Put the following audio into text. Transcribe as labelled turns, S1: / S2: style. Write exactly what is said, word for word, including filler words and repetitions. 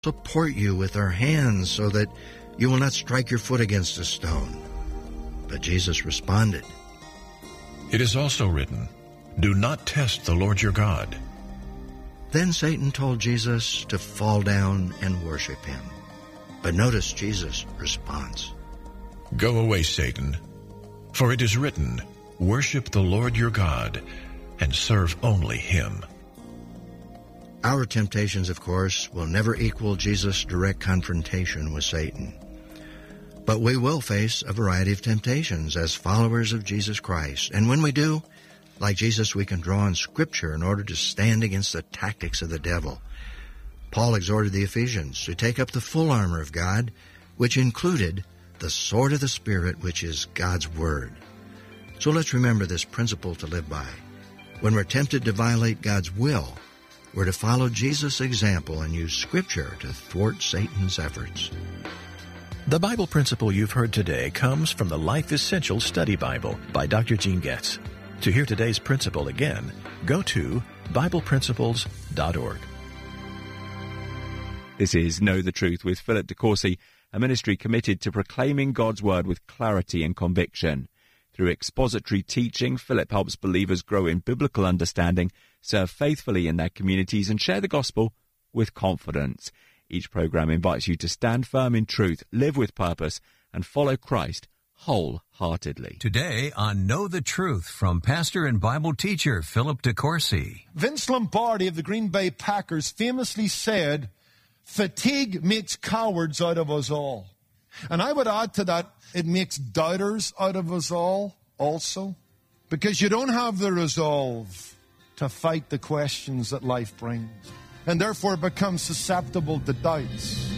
S1: support you with our hands so that you will not strike your foot against a stone. But Jesus responded,
S2: It is also written, Do not test the Lord your God.
S1: Then Satan told Jesus to fall down and worship him. But notice Jesus' response.
S2: Go away, Satan, for it is written, Worship the Lord your God, and serve only him.
S1: Our temptations, of course, will never equal Jesus' direct confrontation with Satan. But we will face a variety of temptations as followers of Jesus Christ. And when we do, like Jesus, we can draw on Scripture in order to stand against the tactics of the devil. Paul exhorted the Ephesians to take up the full armor of God, which included the sword of the Spirit, which is God's Word. So let's remember this principle to live by. When we're tempted to violate God's will, we're to follow Jesus' example and use Scripture to thwart Satan's efforts.
S3: The Bible principle you've heard today comes from the Life Essential Study Bible by Doctor Gene Getz. To hear today's principle again, go to Bible Principles dot org.
S4: This is Know the Truth with Philip DeCourcy, a ministry committed to proclaiming God's Word with clarity and conviction. Through expository teaching, Philip helps believers grow in biblical understanding, serve faithfully in their communities, and share the gospel with confidence. Each program invites you to stand firm in truth, live with purpose, and follow Christ wholeheartedly.
S5: Today on Know the Truth from pastor and Bible teacher Philip DeCourcy.
S6: Vince Lombardi of the Green Bay Packers famously said, fatigue makes cowards out of us all. And I would add to that, it makes doubters out of us all also. Because you don't have the resolve to fight the questions that life brings. And therefore become susceptible to doubts.